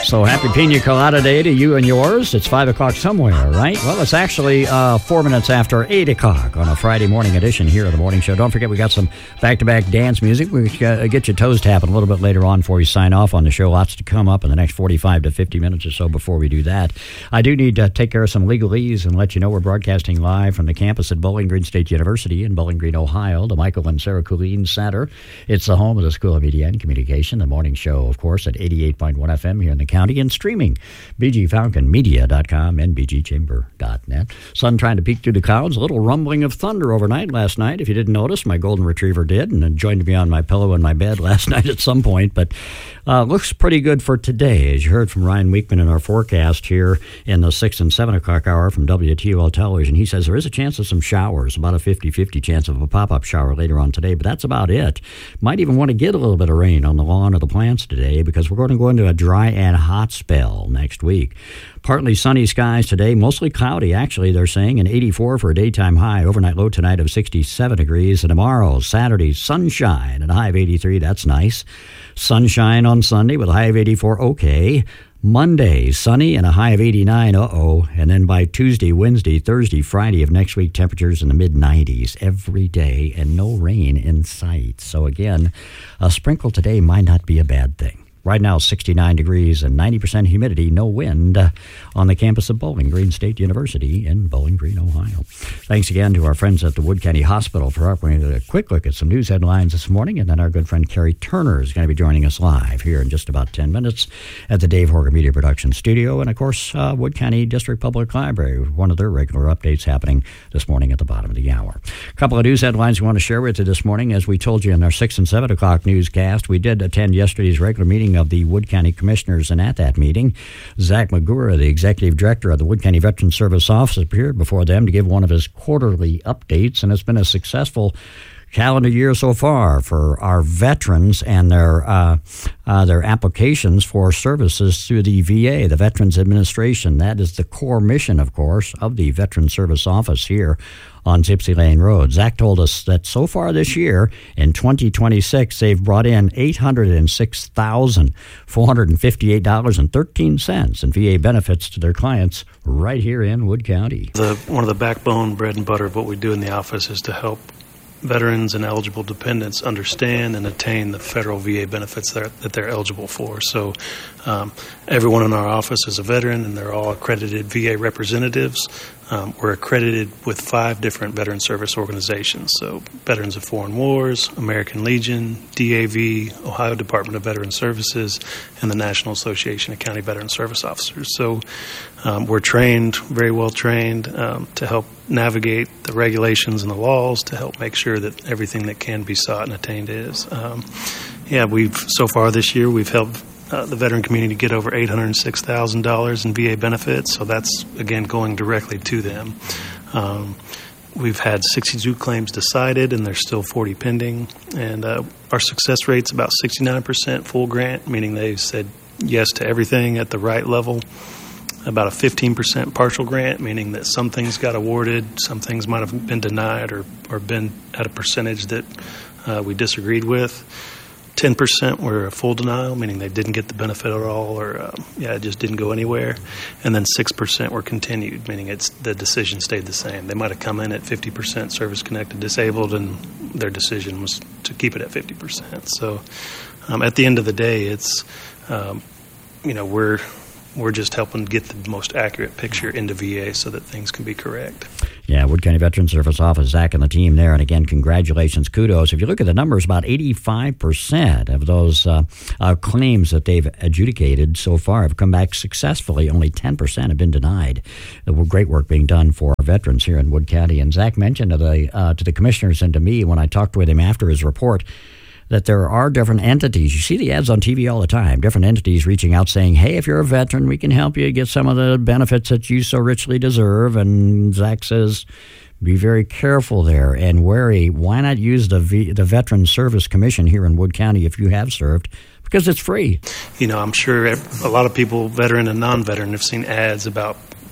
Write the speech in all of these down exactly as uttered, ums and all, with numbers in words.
So happy Pina Colada Day to you and yours. It's five o'clock somewhere, right? Well, it's actually uh, four minutes after eight o'clock on a Friday morning edition here of the Morning Show. Don't forget, we got some back-to-back dance music. We uh, get your toes tapping a little bit later on before we sign off on the show. Lots to come up in the next forty-five to fifty minutes or so before we do that. I do need to take care of some legalese and let you know we're broadcasting live from the campus at Bowling Green State University in Bowling Green, Ohio, the Michael and Sarah Coolin Center. It's the home of the School of Media and Communication, the Morning Show, of course, at eighty-eight point one F M here in the county, and streaming b g falcon media dot com and b g chamber dot net. Sun trying to peek through the clouds. A little rumbling of thunder overnight last night. If you didn't notice, my golden retriever did, and joined me on my pillow in my bed last night at some point. But uh, looks pretty good for today, as you heard from Ryan Weekman in our forecast here in the six and seven o'clock hour from W T O L Television. He says there is a chance of some showers, about a fifty-fifty chance of a pop-up shower later on today, but that's about it. Might even want to get a little bit of rain on the lawn of the plants today, because we're going to go into a dry and hot spell next week. Partly sunny skies today, mostly cloudy, actually, they're saying, and eighty-four for a daytime high. Overnight low tonight of sixty-seven degrees. And tomorrow, Saturday, sunshine and a high of eighty-three. That's nice. Sunshine on Sunday with a high of eighty-four. Okay. Monday, sunny and a high of eighty-nine. Uh-oh. And then by Tuesday, Wednesday, Thursday, Friday of next week, temperatures in the mid nineties every day and no rain in sight. So again, a sprinkle today might not be a bad thing. Right now, sixty-nine degrees and ninety percent humidity, no wind uh, on the campus of Bowling Green State University in Bowling Green, Ohio. Thanks again to our friends at the Wood County Hospital for offering a quick look at some news headlines this morning. And then our good friend Carrie Turner is going to be joining us live here in just about ten minutes at the Dave Horgan Media Production Studio. And, of course, uh, Wood County District Public Library, one of their regular updates happening this morning at the bottom of the hour. A couple of news headlines we want to share with you this morning. As we told you in our six and seven o'clock newscast, we did attend yesterday's regular meeting of the Wood County Commissioners, and at that meeting, Zach Magura, the Executive Director of the Wood County Veterans Service Office, appeared before them to give one of his quarterly updates, and it's been a successful calendar year so far for our veterans and their uh, uh, their applications for services through the V A, the Veterans Administration. That is the core mission, of course, of the Veterans Service Office here on Gypsy Lane Road. Zach told us that so far this year, in twenty twenty-six, they've brought in eight hundred six thousand four hundred fifty-eight dollars and thirteen cents in V A benefits to their clients right here in Wood County. The, one of the backbone, bread and butter of what we do in the office is to help veterans and eligible dependents understand and attain the federal V A benefits that, that they're eligible for. So um, everyone in our office is a veteran, and they're all accredited V A representatives. Um, we're accredited with five different veteran service organizations. So Veterans of Foreign Wars, American Legion, D A V, Ohio Department of Veteran Services, and the National Association of County Veteran Service Officers. So um, we're trained, very well trained, um, to help navigate the regulations and the laws to help make sure that everything that can be sought and attained is. Um, yeah, we've so far this year we've helped Uh, the veteran community get over eight hundred six thousand dollars in V A benefits, so that's, again, going directly to them. Um, we've had sixty-two claims decided, and there's still forty pending. And uh, our success rate's about sixty-nine percent full grant, meaning they've said yes to everything at the right level. About a fifteen percent partial grant, meaning that some things got awarded, some things might have been denied or, or been at a percentage that uh, we disagreed with. ten percent were a full denial, meaning they didn't get the benefit at all, or uh, yeah, it just didn't go anywhere. And then six percent were continued, meaning it's the decision stayed the same. They might have come in at fifty percent service-connected disabled, and their decision was to keep it at fifty percent. So um, at the end of the day, it's, um, you know, we're we're just helping get the most accurate picture into V A so that things can be correct. Yeah, Wood County Veterans Service Office, Zach and the team there. And again, congratulations, kudos. If you look at the numbers, about eighty-five percent of those uh, uh, claims that they've adjudicated so far have come back successfully. Only ten percent have been denied. The great work being done for our veterans here in Wood County. And Zach mentioned to the, uh, to the commissioners and to me when I talked with him after his report that there are different entities. You see the ads on T V all the time, different entities reaching out saying, hey, if you're a veteran, we can help you get some of the benefits that you so richly deserve. And Zach says, be very careful there and wary. Why not use the v- the Veteran Service Commission here in Wood County if you have served? Because it's free. You know, I'm sure a lot of people, veteran and non-veteran, have seen ads about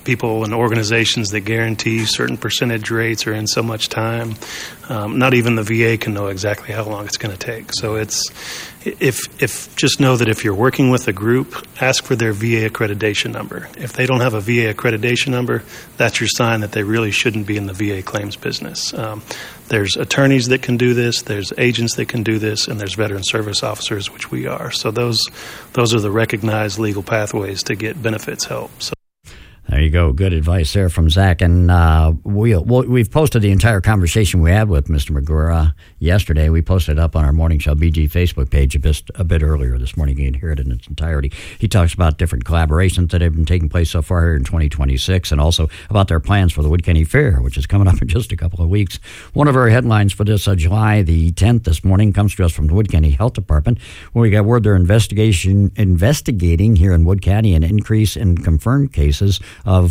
people and organizations that guarantee certain percentage rates or in so much time. Um, not even the V A can know exactly how long it's going to take. So it's if if just know that if you're working with a group, ask for their V A accreditation number. If they don't have a V A accreditation number, that's your sign that they really shouldn't be in the V A claims business. Um, there's attorneys that can do this, there's agents that can do this, and there's veteran service officers, which we are. So those those are the recognized legal pathways to get benefits help. So there you go. Good advice there from Zach. And uh, we'll, we'll, we've posted the entire conversation we had with Mister McGuire yesterday. We posted it up on our Morning Show B G Facebook page just a bit earlier this morning. You can hear it in its entirety. He talks about different collaborations that have been taking place so far here in twenty twenty-six, and also about their plans for the Wood County Fair, which is coming up in just a couple of weeks. One of our headlines for this uh, July the tenth this morning comes to us from the Wood County Health Department, where we got word they're investigation investigating here in Wood County an increase in confirmed cases of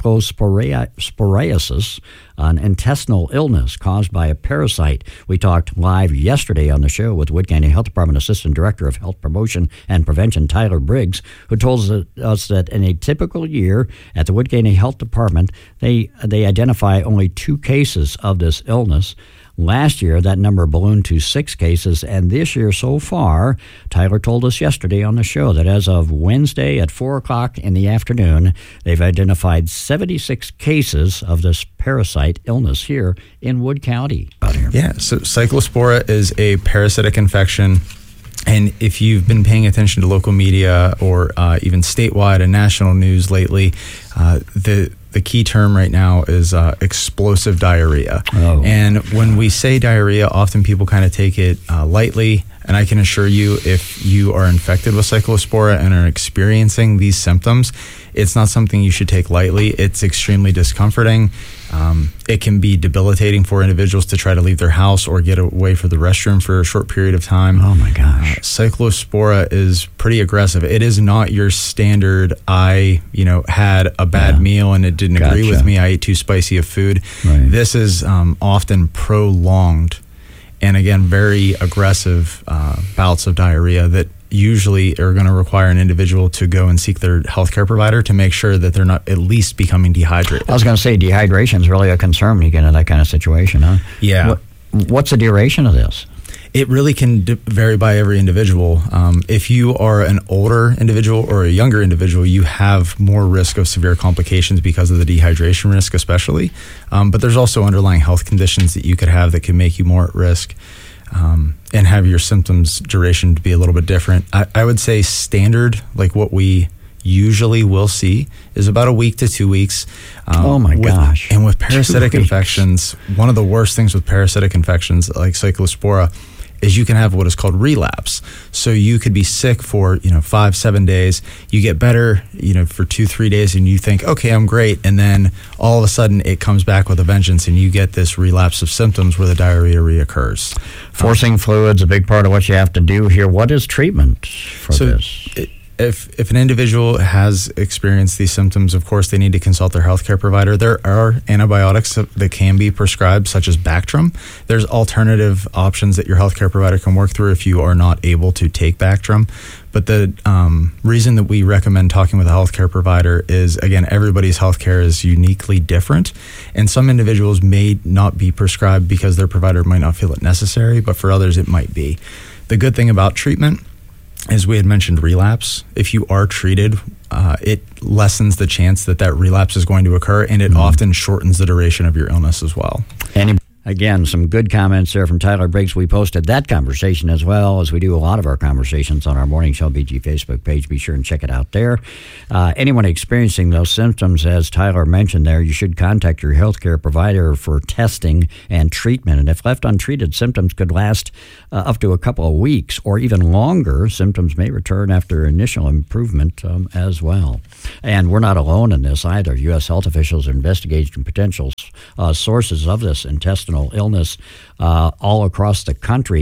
cyclosporiasis, an intestinal illness caused by a parasite. We talked live yesterday on the show with Wood County Health Department Assistant Director of Health Promotion and Prevention, Tyler Briggs, who told us that in a typical year at the Wood County Health Department, they they identify only two cases of this illness. Last year, that number ballooned to six cases, and this year so far, Tyler told us yesterday on the show that as of Wednesday at four o'clock in the afternoon, they've identified seventy-six cases of this parasite illness here in Wood County. Yeah, so Cyclospora is a parasitic infection. And if you've been paying attention to local media or uh, even statewide and national news lately, uh, the the key term right now is uh, explosive diarrhea. Oh. And when we say diarrhea, often people kind of take it uh, lightly. And I can assure you, if you are infected with Cyclospora and are experiencing these symptoms, it's not something you should take lightly. It's extremely discomforting. Um, it can be debilitating for individuals to try to leave their house or get away for the restroom for a short period of time. Oh my gosh. Uh, Cyclospora is pretty aggressive. It is not your standard, I, you know, had a bad yeah. meal and it didn't gotcha. agree with me. I ate too spicy of food. Right. This is um, often prolonged and, again, very aggressive uh, bouts of diarrhea that usually are going to require an individual to go and seek their healthcare provider to make sure that they're not at least becoming dehydrated. I was going to say dehydration is really a concern when you get into that kind of situation, huh? Yeah. What, what's the duration of this? It really can d- vary by every individual. Um, if you are an older individual or a younger individual, you have more risk of severe complications because of the dehydration risk especially. Um, but there's also underlying health conditions that you could have that can make you more at risk. Um, and have your symptoms duration to be a little bit different. I, I would say standard, like what we usually will see, is about a week to two weeks. Um, oh my with, gosh. And with parasitic infections, one of the worst things with parasitic infections like Cyclospora is you can have what is called relapse. So you could be sick for, you know, five, seven days. You get better, you know, for two, three days and you think, okay, I'm great. And then all of a sudden it comes back with a vengeance and you get this relapse of symptoms where the diarrhea reoccurs. Forcing um, fluids, a big part of what you have to do here. What is treatment for so this? It, If if an individual has experienced these symptoms, of course, they need to consult their healthcare provider. There are antibiotics that can be prescribed, such as Bactrim. There's alternative options that your healthcare provider can work through if you are not able to take Bactrim. But the um, reason that we recommend talking with a healthcare provider is, again, everybody's healthcare is uniquely different. And some individuals may not be prescribed because their provider might not feel it necessary, but for others it might be. The good thing about treatment, as we had mentioned, relapse. If you are treated, uh, it lessens the chance that that relapse is going to occur, and it mm-hmm. often shortens the duration of your illness as well. Any- Again, some good comments there from Tyler Briggs. We posted that conversation as well as we do a lot of our conversations on our Morning Show B G Facebook page. Be sure and check it out there. Uh, anyone experiencing those symptoms, as Tyler mentioned there, you should contact your healthcare provider for testing and treatment. And if left untreated, symptoms could last uh, up to a couple of weeks or even longer. Symptoms may return after initial improvement um, as well. And we're not alone in this either. U S health officials are investigating potential uh, sources of this intestinal illness uh, all across the country.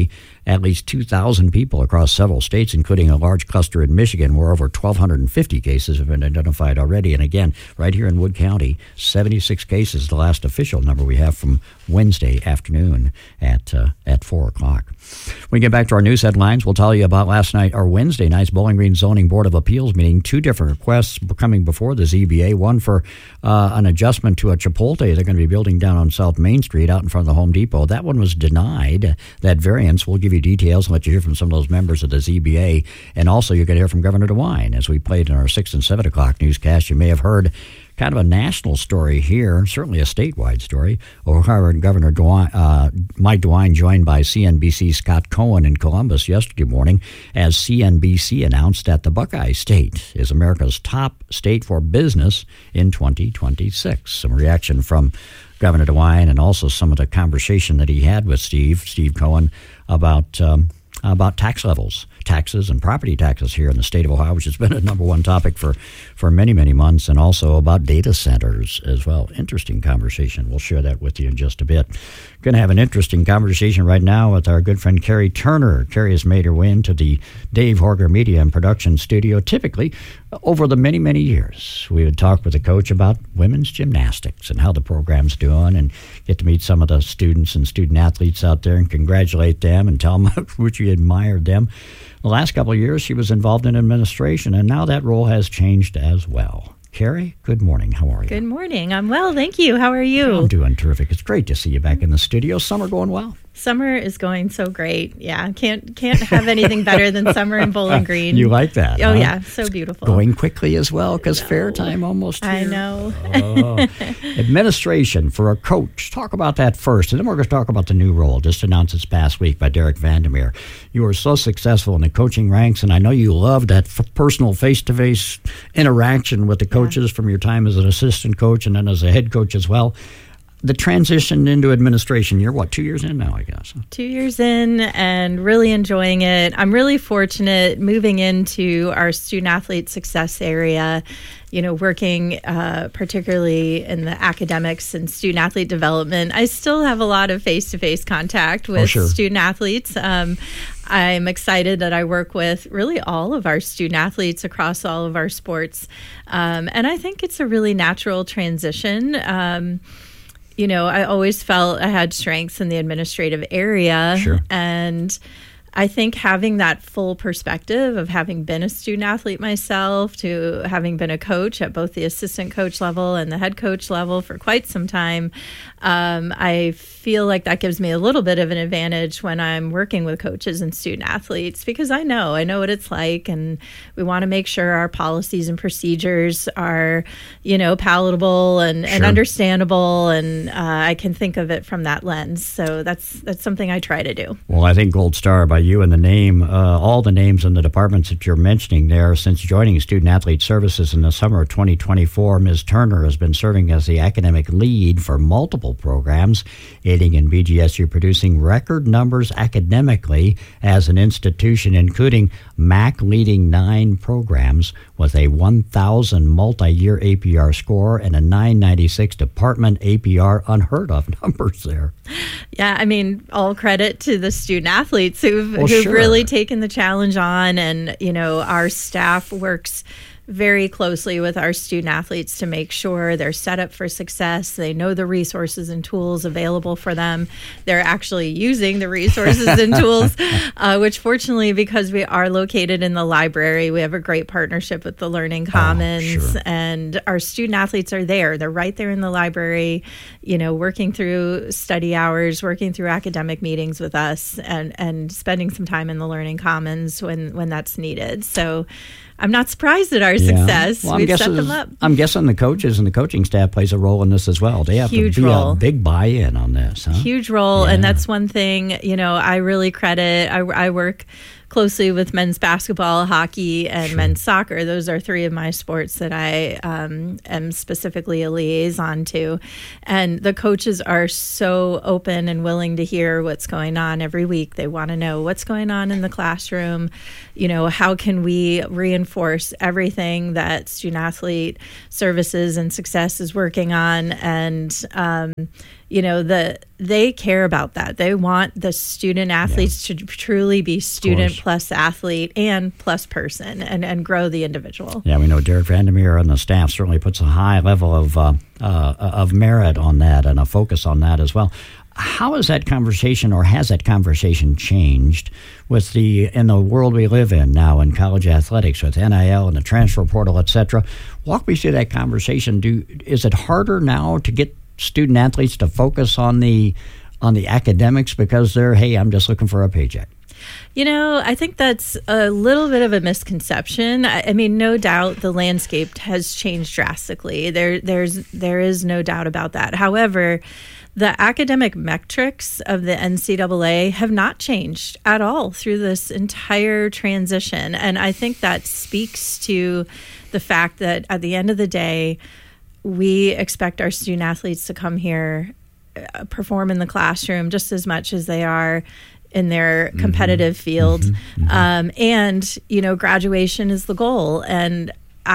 at least two thousand people across several states, including a large cluster in Michigan, where over one thousand two hundred fifty cases have been identified already. And again, right here in Wood County, seventy-six cases, the last official number we have from Wednesday afternoon at uh, at four o'clock. When we get back to our news headlines, we'll tell you about last night, or Wednesday night's Bowling Green Zoning Board of Appeals meeting. Two different requests coming before the Z B A. One for uh, an adjustment to a Chipotle they're going to be building down on South Main Street out in front of the Home Depot. That one was denied. That variance, we'll give you details and let you hear from some of those members of the Z B A. And also you're going to hear from Governor DeWine. As we played in our six and seven o'clock newscast, you may have heard kind of a national story here, certainly a statewide story. Ohio Governor DeWine, uh, Mike DeWine joined by C N B C's Scott Cohen in Columbus yesterday morning as C N B C announced that the Buckeye State is America's top state for business in twenty twenty-six. Some reaction from Governor DeWine and also some of the conversation that he had with Steve, Steve Cohen, about um, about tax levels, taxes and property taxes here in the state of Ohio, which has been a number one topic for, for many, many months, and also about data centers as well. Interesting conversation. We'll share that with you in just a bit. Going to have an interesting conversation right now with our good friend Carrie Turner. Carrie has made her way into the Dave Horger Media and Production Studio. Typically, over the many, many years, we would talk with the coach about women's gymnastics and how the program's doing and get to meet some of the students and student athletes out there and congratulate them and tell them how much we admired them. The last couple of years, she was involved in administration, and now that role has changed as well. Carrie, good morning. How are you? Good morning. I'm well, thank you. How are you? I'm doing terrific. It's great to see you back in the studio. Summer going well? Summer is going so great. Yeah, can't can't have anything better than summer in Bowling Green. You like that? Oh, huh? yeah, so beautiful. Going quickly as well, because fair time almost here. I know. Oh. Administration for a coach. Talk about that first, and then we're going to talk about the new role just announced this past week by Derek Vandermeer. You were so successful in the coaching ranks, and I know you love that f- personal face-to-face interaction with the coaches yeah. from your time as an assistant coach and then as a head coach as well. The transition into administration, you're what, two years in now, I guess? Two years in and really enjoying it. I'm really fortunate moving into our student-athlete success area, you know, working uh, particularly in the academics and student-athlete development. I still have a lot of face-to-face contact with oh, sure. student-athletes. Um, I'm excited that I work with really all of our student-athletes across all of our sports. Um, and I think it's a really natural transition. Um You know, I always felt I had strengths in the administrative area. Sure. And I think having that full perspective of having been a student athlete myself to having been a coach at both the assistant coach level and the head coach level for quite some time, um, I feel like that gives me a little bit of an advantage when I'm working with coaches and student athletes, because I know, I know what it's like, and we want to make sure our policies and procedures are, you know, palatable and, sure. and understandable, and uh, I can think of it from that lens. So that's that's something I try to do. Well, I think Gold Star by you and the name, uh, all the names and the departments that you're mentioning there. Since joining Student Athlete Services in the summer of twenty twenty-four, Miz Turner has been serving as the academic lead for multiple programs, aiding in B G S U producing record numbers academically as an institution, including M A C leading nine programs with a one thousand multi-year A P R score and a nine ninety-six department A P R. Unheard of numbers there. Yeah, I mean, all credit to the student athletes who've, well, who've sure. really taken the challenge on. And, you know, our staff works very closely with our student athletes to make sure they're set up for success. They know the resources and tools available for them. They're actually using the resources and tools, uh, which fortunately, because we are located in the library, we have a great partnership with the Learning Commons, oh, sure. and our student athletes are there. They're right there in the library, you know, working through study hours, working through academic meetings with us, and, and spending some time in the Learning Commons when, when that's needed. So I'm not surprised at our yeah. success. Well, We've guessing, set them up. I'm guessing the coaches and the coaching staff plays a role in this as well. They have Huge to be role. a big buy-in on this. Huh? Huge role. Yeah. And that's one thing, you know, I really credit. I, I work closely with men's basketball, hockey, and sure. men's soccer. Those are three of my sports that I um, am specifically a liaison to. And the coaches are so open and willing to hear what's going on every week. They want to know what's going on in the classroom. You know, how can we reinforce everything that Student Athlete Services and Success is working on? And, um, you know, the they care about that. They want the student athletes yeah. to truly be student plus athlete and plus person and, and grow the individual. Yeah, we know Derek Vandermeer and the staff certainly puts a high level of uh, uh, of merit on that and a focus on that as well. How is that conversation, or has that conversation changed with the in the world we live in now in college athletics with N I L and the transfer portal, et cetera? Walk me through that conversation. Do is it harder now to get student athletes to focus on the on the academics because they're, hey, I'm just looking for a paycheck? You know, I think that's a little bit of a misconception. I, I mean, no doubt the landscape has changed drastically. There, there's, there is no doubt about that. However, the academic metrics of the N C double A have not changed at all through this entire transition. And I think that speaks to the fact that at the end of the day, we expect our student athletes to come here, uh, perform in the classroom just as much as they are in their competitive mm-hmm. field. Mm-hmm. Um, and, you know, graduation is the goal. And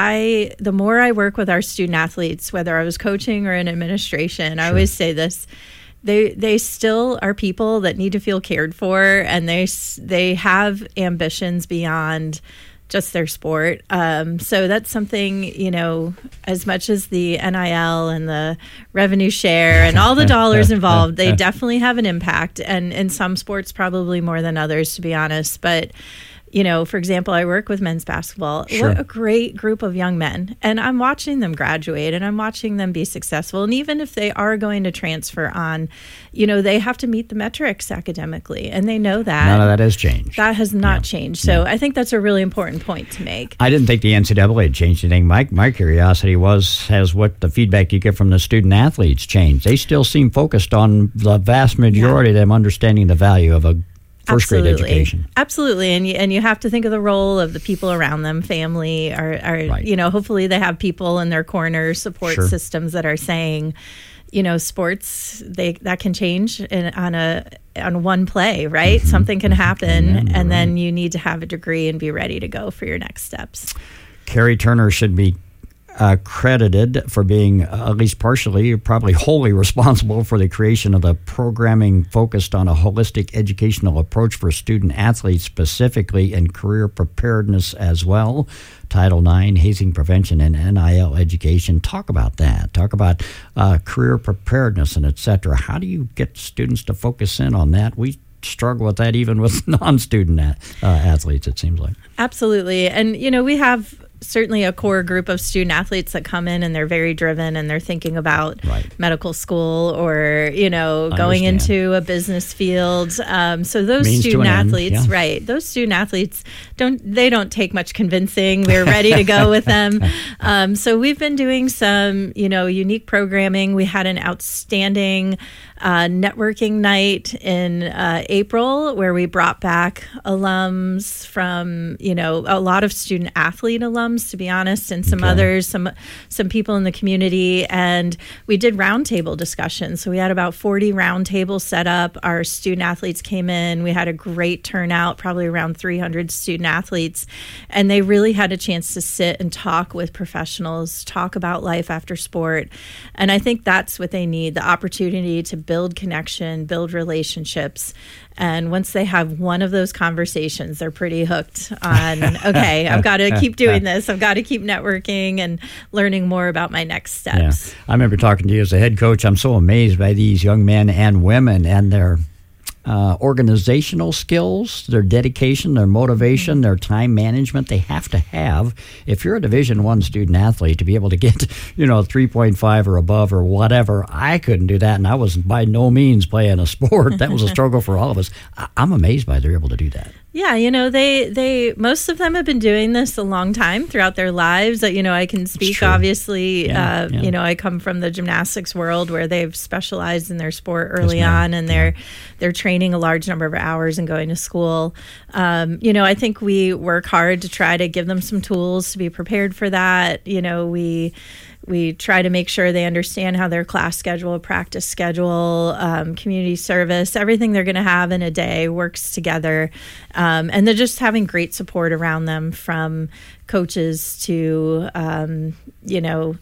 I, the more I work with our student athletes, whether I was coaching or in administration, sure. I always say this, they they still are people that need to feel cared for, and they they have ambitions beyond just their sport. Um, so that's something, you know, as much as the N I L and the revenue share and all the dollars involved, they definitely have an impact. And in some sports, probably more than others, to be honest. But, you know, for example, I work with men's basketball. Sure. What a great group of young men. And I'm watching them graduate and I'm watching them be successful. And even if they are going to transfer on, you know, they have to meet the metrics academically. And they know that. None of that has changed. That has not yeah. changed. So yeah. I think that's a really important point to make. I didn't think the N C double A had changed anything. My, my curiosity was, has what the feedback you get from the student athletes changed? They still seem focused on the vast majority yeah. of them understanding the value of a first Absolutely. grade education. Absolutely. And you, and you have to think of the role of the people around them, family, or, or right. you know, hopefully they have people in their corner, support sure. systems that are saying, you know, sports, they that can change in, on a on one play, right? Mm-hmm. Something can happen, yeah, and right. then you need to have a degree and be ready to go for your next steps. Carrie Turner should be Uh, credited for being uh, at least partially, probably wholly responsible for the creation of the programming focused on a holistic educational approach for student athletes, specifically in career preparedness as well. Title nine, hazing prevention and N I L education. Talk about that. Talk about uh, career preparedness and et cetera. How do you get students to focus in on that? We struggle with that even with non-student uh, athletes, it seems like. Absolutely. And, you know, we have certainly a core group of student athletes that come in and they're very driven and they're thinking about right. medical school or, you know, going into a business field. Um, so those Means student end, athletes, yeah. right, those student athletes, don't they don't take much convincing. We're ready to go with them. Um, so we've been doing some, you know, unique programming. We had an outstanding Uh, networking night in uh, April where we brought back alums from, you know, a lot of student athlete alums, to be honest, and some okay. others, some some people in the community. And we did roundtable discussions. So we had about forty roundtables set up. Our student athletes came in. We had a great turnout, probably around three hundred student athletes. And they really had a chance to sit and talk with professionals, talk about life after sport. And I think that's what they need, the opportunity to build connection, build relationships. And once they have one of those conversations, they're pretty hooked on, okay, I've got to keep doing this. I've got to keep networking and learning more about my next steps. Yeah. I remember talking to you as a head coach. I'm so amazed by these young men and women and their uh, organizational skills, their dedication, their motivation, mm-hmm. their time management. They have to have, if you're a Division One student athlete, to be able to get, you know, three point five or above or whatever. I couldn't do that, and I was by no means playing a sport. That was a struggle for all of us. I- I'm amazed by they're able to do that. Yeah, you know, they, they most of them have been doing this a long time throughout their lives. You know, I can speak, obviously, yeah, uh, yeah. you know, I come from the gymnastics world where they've specialized in their sport early yes, on, and they're they're training a large number of hours and going to school. Um, you know, I think we work hard to try to give them some tools to be prepared for that. You know, we... We try to make sure they understand how their class schedule, practice schedule, um, community service, everything they're going to have in a day works together. Um, and they're just having great support around them from coaches to, um, you know,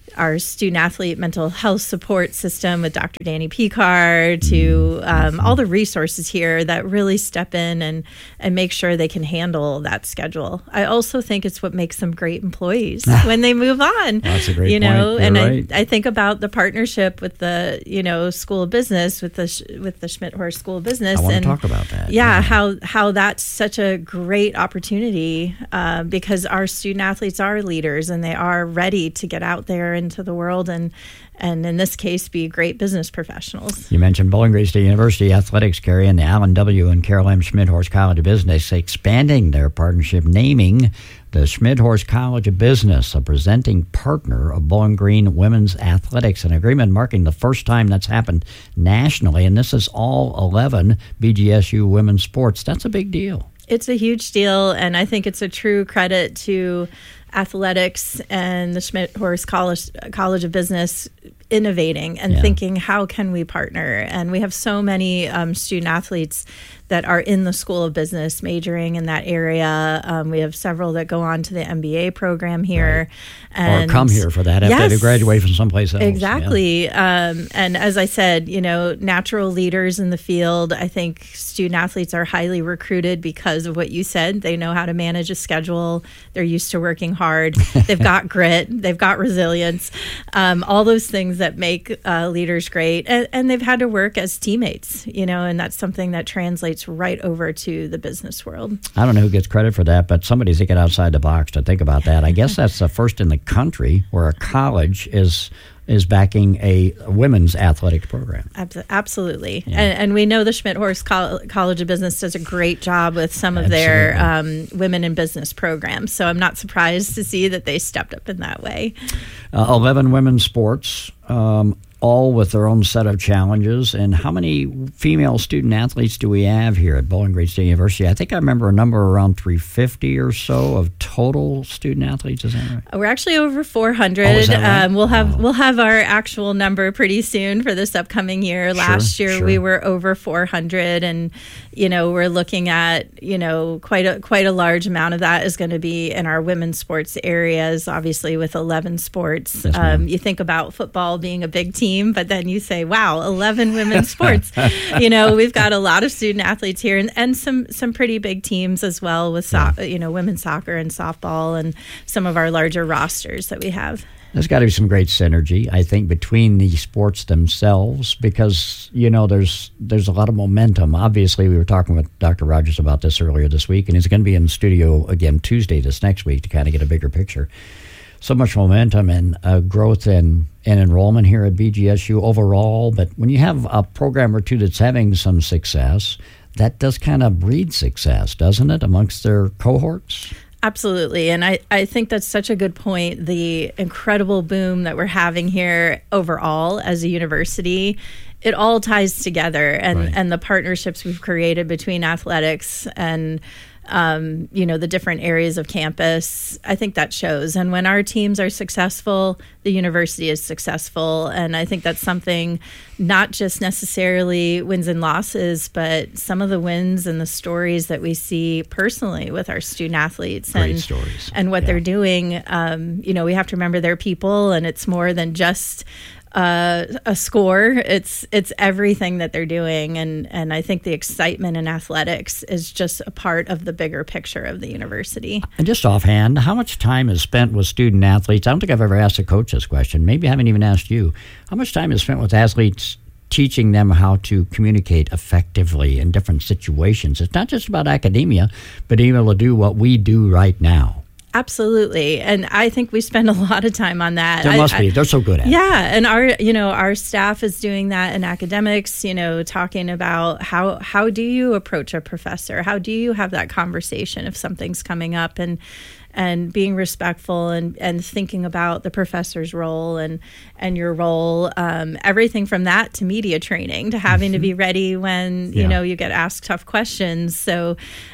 our student athlete mental health support system with Doctor Danny Picard, to um, all the resources here that really step in and, and make sure they can handle that schedule. I also think it's what makes them great employees when they move on. That's a great you know, point. and You're I, right. I think about the partnership with the, you know, School of Business, with the with the Schmidt-Horst School of Business. I want and to talk about that. Yeah, yeah. how how that's such a great opportunity uh, because our student athletes are leaders and they are ready to get out there into the world and and in this case be great business professionals. You mentioned Bowling Green State University Athletics, Carrie, and the Allen W. and Carol M. Schmidt-Horst College of Business expanding their partnership, naming the Schmidt-Horst College of Business a presenting partner of Bowling Green Women's Athletics, an agreement marking the first time that's happened nationally, and this is all eleven B G S U women's sports. That's a big deal. It's a huge deal, and I think it's a true credit to athletics and the Schmidt-Horst College, College of Business innovating and Yeah. thinking, how can we partner? And we have so many um, student athletes that are in the School of Business majoring in that area. Um, we have several that go on to the M B A program here. Right. And or come here for that after yes, they graduate from someplace else. Exactly. Yeah. Um, and as I said, you know, natural leaders in the field, I think student athletes are highly recruited because of what you said. They know how to manage a schedule. They're used to working hard. They've got grit. They've got resilience. Um, all those things that make uh, leaders great. And, and they've had to work as teammates, you know, and that's something that translates right over to the business world. I don't know who gets credit for that, but somebody's thinking outside the box to think about that. I guess that's the first in the country where a college is is backing a women's athletics program. Abs- Absolutely. Yeah. And, and we know the Schmidt-Horst Col- College of Business does a great job with some of their um, women in business programs. So I'm not surprised to see that they stepped up in that way. Uh, eleven women's sports, um, all with their own set of challenges. And how many female student athletes do we have here at Bowling Green State University? I think I remember a number around three hundred fifty or so of total student athletes. Is that right? We're actually over four hundred. Oh, is that right? um, we'll have Wow. we'll have our actual number pretty soon for this upcoming year. Last year sure. we were over four hundred, and you know we're looking at you know quite a quite a large amount of that is going to be in our women's sports areas. Obviously, with eleven sports, Yes, ma'am. um, you think about football being a big team, but then you say, "Wow, eleven women's sports." You know, we've got a lot of student athletes here, and, and some some pretty big teams as well with so, you know women's soccer and softball, and some of our larger rosters that we have. There's got to be some great synergy, I think, between the sports themselves because, you know, there's there's a lot of momentum. Obviously, we were talking with Doctor Rogers about this earlier this week, and he's going to be in the studio again Tuesday this next week to kind of get a bigger picture. So much momentum and uh, growth in, in enrollment here at B G S U overall. But when you have a program or two that's having some success, that does kind of breed success, doesn't it, amongst their cohorts? Absolutely. And I, I think that's such a good point. The incredible boom that we're having here overall as a university, it all ties together. And, Right. and the partnerships we've created between athletics and um, you know, the different areas of campus, I think that shows. And when our teams are successful, the university is successful. And I think that's something, not just necessarily wins and losses, but some of the wins and the stories that we see personally with our student athletes. Great and, stories. and what Yeah. they're doing. Um, you know, we have to remember they're people, and it's more than just uh, a score. It's it's everything that they're doing, and and I think the excitement in athletics is just a part of the bigger picture of the university. And just offhand, how much time is spent with student athletes? I don't think I've ever asked a coach this question. Maybe I haven't even asked you. How much time is spent with athletes teaching them how to communicate effectively in different situations? It's not just about academia, but being able to do what we do right now. Absolutely. And I think we spend a lot of time on that. There I- must I- be. They're so good at it. Yeah, and our you know our staff is doing that in academics. You know, talking about how how do you approach a professor? How do you have that conversation if something's coming up, and and being respectful and and thinking about the professor's role and and your role. Um, everything from that to media training to having to be ready when you Yeah. know you get asked tough questions. So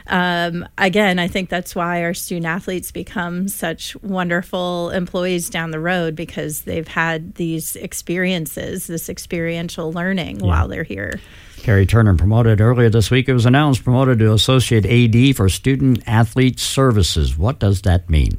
um, again, I think that's why our student athletes become such wonderful employees down the road, because they've had these experiences, this experiential learning while they're here. Carrie Turner promoted earlier this week. It was announced promoted to Associate A D for Student Athlete Services. What does that mean?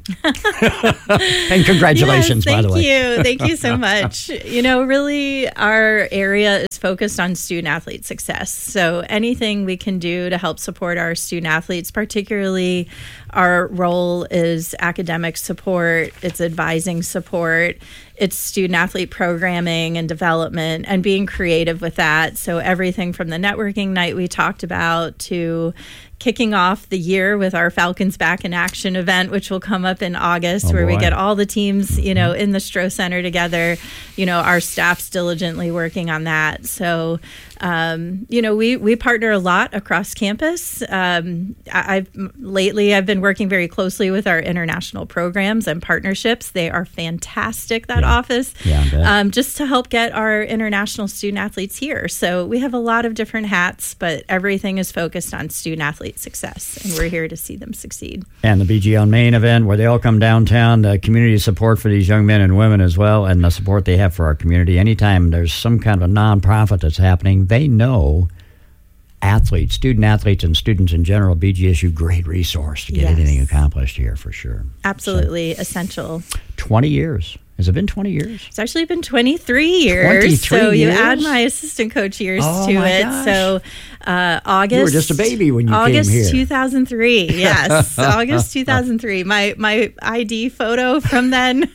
And congratulations, yes, by the way. Thank you. Thank you so much. You know, really, our area is focused on student athlete success. So anything we can do to help support our student athletes, particularly our role is academic support, it's advising support, it's student athlete programming and development, and being creative with that. So everything from the networking night we talked about to kicking off the year with our Falcons Back in Action event, which will come up in August, oh, where boy. we get all the teams, Mm-hmm. you know, in the Stroh Center together. You know, our staff's diligently working on that. So, um, you know, we, we partner a lot across campus. Um, I, I've lately, I've been working very closely with our international programs and partnerships. They are fantastic, that Yeah. office, Yeah, I bet. um, just to help get our international student athletes here. So we have a lot of different hats, but everything is focused on student athlete success, and we're here to see them succeed. And the B G on Main event, where they all come downtown, the community support for these young men and women as well, and the support they have for our community. Anytime there's some kind of a nonprofit that's happening, they know athletes, student athletes and students in general, B G S U, great resource to get Yes. anything accomplished here for sure. Absolutely essential. twenty years. Has it been twenty years? It's actually been twenty-three years. twenty-three so you years? add my assistant coach years Oh, to my it. gosh. So uh, August. You were just a baby when you August came here. two thousand three. Yes, August two thousand three. My my I D photo from then.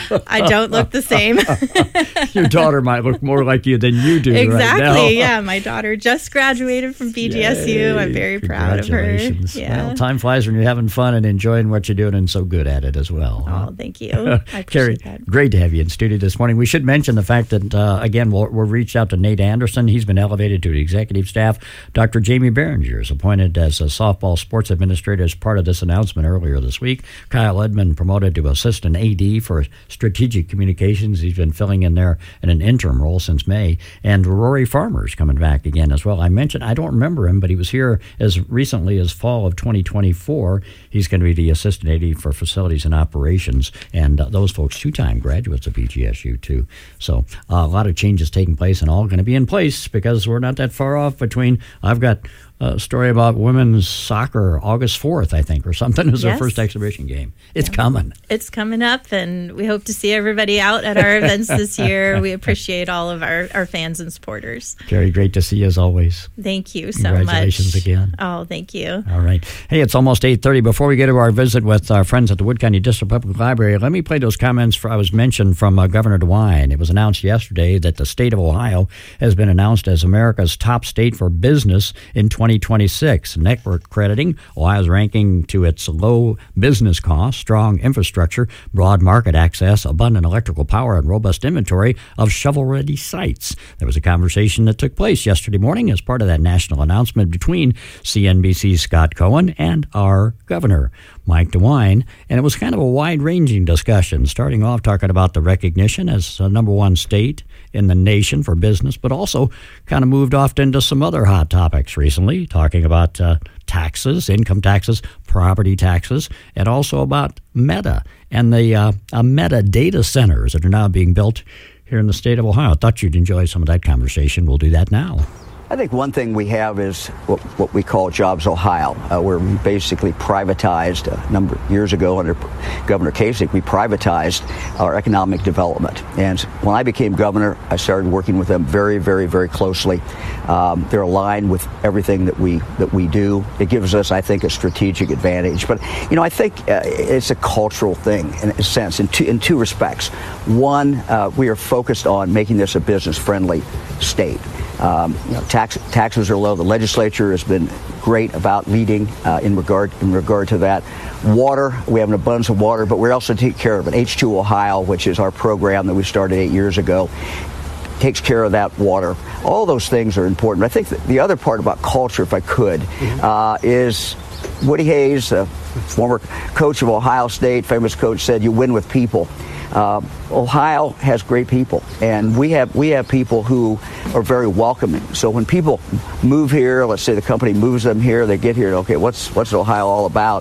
I don't look the same. Your daughter might look more like you than you do Exactly. right now. Yeah, my daughter just graduated from B G S U. I'm very proud of her. Congratulations. Yeah. Well, time flies when you're having fun and enjoying what you're doing and so good at it as well. huh? Oh, thank you. I appreciate Carrie, that. great to have you in studio this morning. We should mention the fact that, uh, again, we'll, we'll reach out to Nate Anderson. He's been elevated to the executive staff. Doctor Jamie Behringer is appointed as a softball sports administrator as part of this announcement earlier this week. Kyle Edmond promoted to assistant A D for strategic communications. He's been filling in there in an interim role since May. And Rory Farmer's coming back again as well. I mentioned, I don't remember him, but he was here as recently as fall of twenty twenty-four. He's going to be the assistant A D for facilities and operations. And uh, those folks, two-time graduates of B G S U, too. So uh, a lot of changes taking place and all going to be in place because we're not that far off between, I've got a story about women's soccer August fourth, I think, or something, is their Yes. first exhibition game. It's coming. It's coming up, and we hope to see everybody out at our events this year. We appreciate all of our, our fans and supporters. Carrie, great to see you as always. Thank you so much. Congratulations again. Oh, thank you. All right. Hey, it's almost eight thirty. Before we get to our visit with our friends at the Wood County District Public Library, let me play those comments for, I was mentioned from uh, Governor DeWine. It was announced yesterday that the state of Ohio has been announced as America's top state for business in twenty twenty-six. Network crediting Ohio's ranking to its low business costs, strong infrastructure, broad market access, abundant electrical power, and robust inventory of shovel-ready sites. There was a conversation that took place yesterday morning as part of that national announcement between C N B C's Scott Cohen and our governor, Mike DeWine, and it was kind of a wide-ranging discussion, starting off talking about the recognition as the number one state in the nation for business, but also kind of moved off into some other hot topics recently, talking about uh, taxes, income taxes, property taxes, and also about Meta and the uh, uh, Meta data centers that are now being built here in the state of Ohio. I thought you'd enjoy some of that conversation. We'll do that now. I think one thing we have is what, what we call Jobs Ohio, uh, where we basically privatized a number of years ago under Governor Kasich. We privatized our economic development. And when I became governor, I started working with them very, very, very closely. Um, they're aligned with everything that we that we do. It gives us, I think, a strategic advantage. But, you know, I think uh, it's a cultural thing in a sense, in two, in two respects. One, uh, we are focused on making this a business-friendly state. Um, you know, tax, taxes are low. The legislature has been great about leading uh, in regard in regard to that. Water, we have an abundance of water, but we also take care of it. H two Ohio, which is our program that we started eight years ago, takes care of that water. All those things are important. I think that the other part about culture, if I could, uh, is Woody Hayes, a former coach of Ohio State, famous coach, said, "You win with people." Uh, Ohio has great people, and we have we have people who are very welcoming. So when people move here, let's say the company moves them here, they get here, okay, what's what's Ohio all about?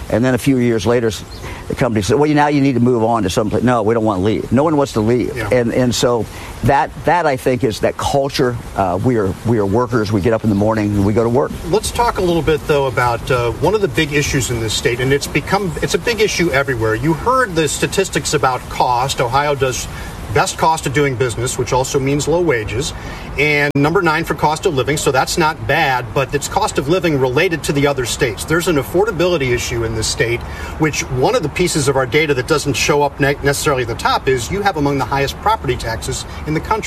And then a few years later, the company said, well, now you need to move on to someplace. No, we don't want to leave. No one wants to leave. Yeah. And and so that, that I think, is that culture. Uh, we are we are workers. We get up in the morning and we go to work. Let's talk a little bit, though, about uh, one of the big issues in this state, and it's become it's a big issue everywhere. You heard the statistics about cost. Ohio does best cost of doing business, which also means low wages, and number nine for cost of living, so that's not bad, but it's cost of living related to the other states. There's an affordability issue in this state, which one of the pieces of our data that doesn't show up ne- necessarily at the top is you have among the highest property taxes in the country.